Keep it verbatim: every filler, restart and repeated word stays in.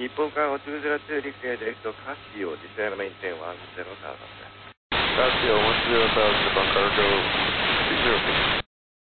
日本からtwo zero two陸へですとカシオ、実際のメイン点one zero thousand。 Casio one zero thousand, Japan Cargo two zero two.